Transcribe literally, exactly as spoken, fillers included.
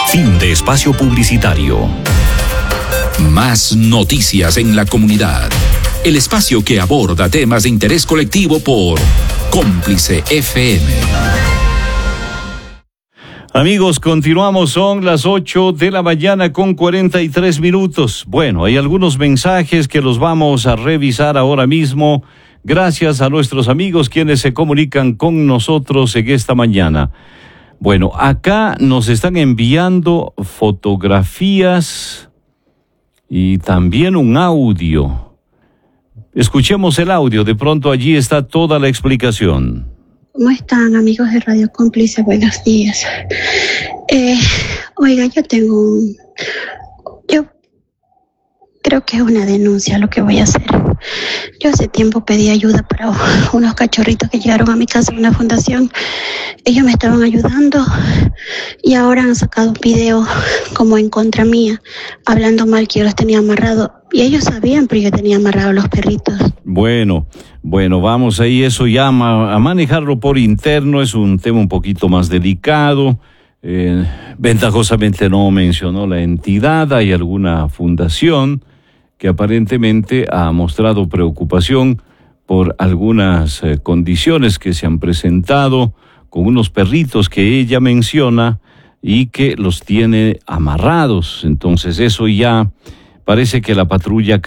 Fin de espacio publicitario. Más noticias en la comunidad. El espacio que aborda temas de interés colectivo por Cómplice F M. Amigos, continuamos, son las ocho de la mañana con cuarenta y tres minutos. Bueno, hay algunos mensajes que los vamos a revisar ahora mismo, gracias a nuestros amigos quienes se comunican con nosotros en esta mañana. Bueno, acá nos están enviando fotografías y también un audio. Escuchemos el audio, de pronto allí está toda la explicación. ¿Cómo están, amigos de Radio Cómplice? Buenos días. Eh, oiga, yo tengo un... Yo creo que es una denuncia lo que voy a hacer. Yo hace tiempo pedí ayuda para unos cachorritos que llegaron a mi casa en una fundación. Ellos me estaban ayudando y ahora han sacado un video como en contra mía, hablando mal que yo los tenía amarrados. Y ellos sabían, pero yo tenía amarrados los perritos. Bueno, bueno, vamos ahí, eso ya a manejarlo por interno, es un tema un poquito más delicado. Eh, ventajosamente no mencionó la entidad, hay alguna fundación que aparentemente ha mostrado preocupación por algunas eh, condiciones que se han presentado con unos perritos que ella menciona y que los tiene amarrados. Entonces eso ya parece que la patrulla